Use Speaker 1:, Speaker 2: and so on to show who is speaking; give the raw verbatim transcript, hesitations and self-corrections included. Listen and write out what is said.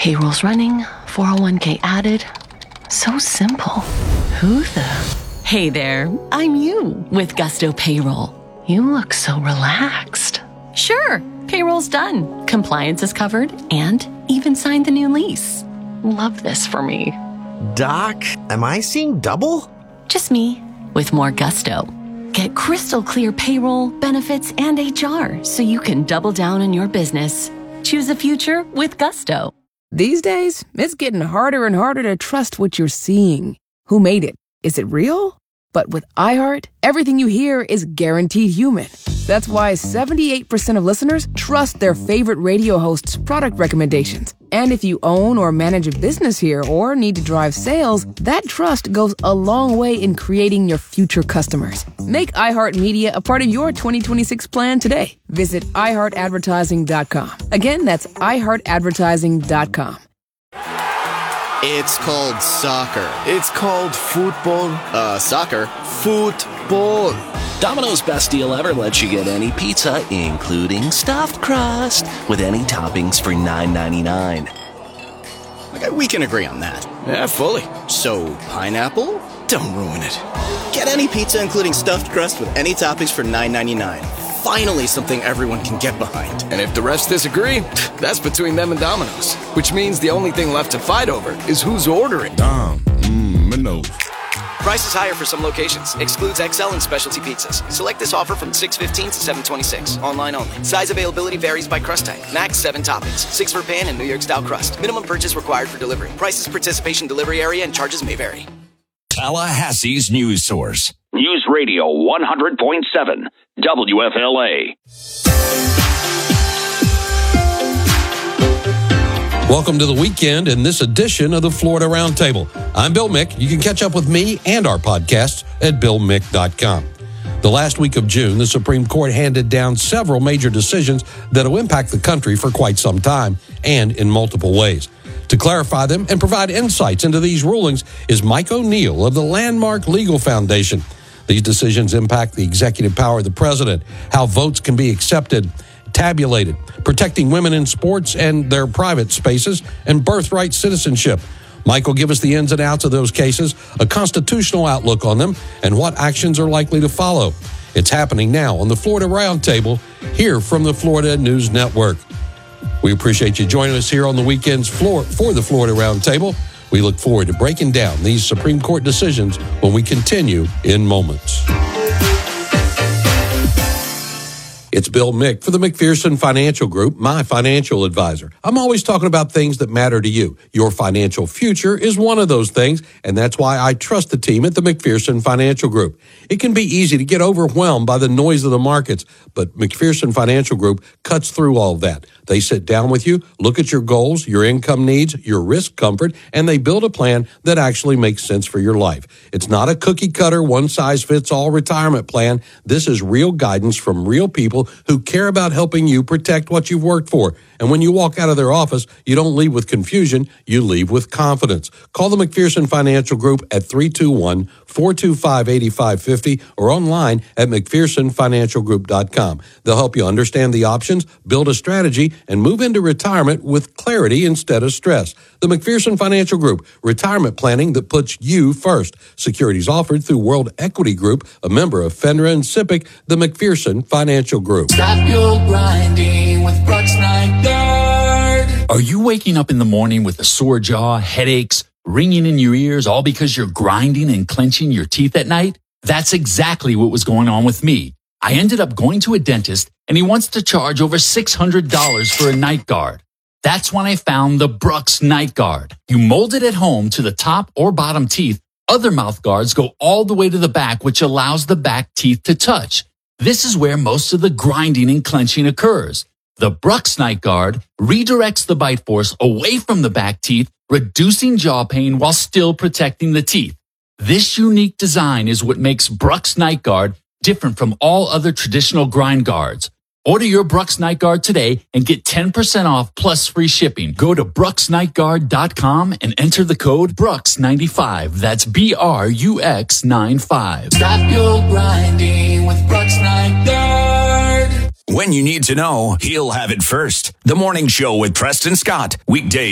Speaker 1: Payroll's running, four oh one k added. So simple. Who the?
Speaker 2: Hey there, I'm you with Gusto Payroll.
Speaker 1: You look so relaxed.
Speaker 2: Sure, payroll's done, compliance is covered, and even signed the new lease.
Speaker 1: Love this for me.
Speaker 3: Doc, am I seeing double?
Speaker 2: Just me, with more gusto. Get crystal clear payroll, benefits, and H R so you can double down on your business. Choose a future with Gusto.
Speaker 4: These days, it's getting harder and harder to trust what you're seeing. Who made it? Is it real? But with iHeart, everything you hear is guaranteed human. That's why seventy-eight percent of listeners trust their favorite radio host's product recommendations. And if you own or manage a business here or need to drive sales, that trust goes a long way in creating your future customers. Make iHeartMedia a part of your twenty twenty-six plan today. Visit i heart advertising dot com. Again, that's i heart advertising dot com.
Speaker 5: It's called soccer.
Speaker 6: It's called football.
Speaker 5: Uh, soccer.
Speaker 6: Football.
Speaker 7: Domino's best deal ever lets you get any pizza, including stuffed crust, with any toppings for nine ninety-nine.
Speaker 5: Okay, we can agree on that.
Speaker 6: Yeah, fully.
Speaker 5: So, pineapple? Don't ruin it. Get any pizza, including stuffed crust, with any toppings for nine ninety-nine. Finally, something everyone can get behind.
Speaker 6: And if the rest disagree, that's between them and Domino's. Which means the only thing left to fight over is who's ordering.
Speaker 8: Dom, mmm, Mino.
Speaker 9: Price is higher for some locations. Excludes X L and specialty pizzas. Select this offer from six fifteen to seven twenty-six. Online only. Size availability varies by crust type. Max seven toppings. Six for pan and New York style crust. Minimum purchase required for delivery. Prices, participation, delivery area, and charges may vary.
Speaker 10: Tallahassee's news source. News Radio one hundred point seven. W F L A.
Speaker 11: Welcome to the weekend in this edition of the Florida Roundtable. I'm Bill Mick. You can catch up with me and our podcasts at bill mick dot com. The last week of June, the Supreme Court handed down several major decisions that will impact the country for quite some time and in multiple ways. To clarify them and provide insights into these rulings is Mike O'Neill of the Landmark Legal Foundation. These decisions impact the executive power of the president, how votes can be accepted, tabulated, protecting women in sports and their private spaces, and birthright citizenship. Mike will give us the ins and outs of those cases, a constitutional outlook on them, and what actions are likely to follow. It's happening now on the Florida Roundtable, here from the Florida News Network. We appreciate you joining us here on the weekends for the Florida Roundtable. We look forward to breaking down these Supreme Court decisions when we continue in moments. It's Bill Mick for the McPherson Financial Group, my financial advisor. I'm always talking about things that matter to you. Your financial future is one of those things, and that's why I trust the team at the McPherson Financial Group. It can be easy to get overwhelmed by the noise of the markets, but McPherson Financial Group cuts through all of that. They sit down with you, look at your goals, your income needs, your risk comfort, and they build a plan that actually makes sense for your life. It's not a cookie-cutter, one-size-fits-all retirement plan. This is real guidance from real people who care about helping you protect what you've worked for. And when you walk out of their office, you don't leave with confusion, you leave with confidence. Call the McPherson Financial Group at three two one, four two five, eight five five zero or online at mcpherson financial group dot com. They'll help you understand the options, build a strategy, and move into retirement with clarity instead of stress. The McPherson Financial Group, retirement planning that puts you first. Securities offered through World Equity Group, a member of FINRA and SIPC, the McPherson Financial Group.
Speaker 12: Stop your grinding with Brooks Night Guard.
Speaker 13: Are you waking up in the morning with a sore jaw, headaches, ringing in your ears, all because you're grinding and clenching your teeth at night? That's exactly what was going on with me. I ended up going to a dentist, and he wants to charge over six hundred dollars for a night guard. That's when I found the Brooks Night Guard. You mold it at home to the top or bottom teeth. Other mouth guards go all the way to the back, which allows the back teeth to touch. This is where most of the grinding and clenching occurs. The Brooks Night Guard redirects the bite force away from the back teeth, reducing jaw pain while still protecting the teeth. This unique design is what makes Brooks Night Guard different from all other traditional grind guards. Order your Brooks Night Guard today and get ten percent off plus free shipping. Go to brooks night guard dot com and enter the code Brooks ninety-five. That's B R U X ninety-five.
Speaker 12: Stop your grinding with Brooks Night Guard.
Speaker 10: When you need to know, he'll have it first. The Morning Show with Preston Scott. Weekdays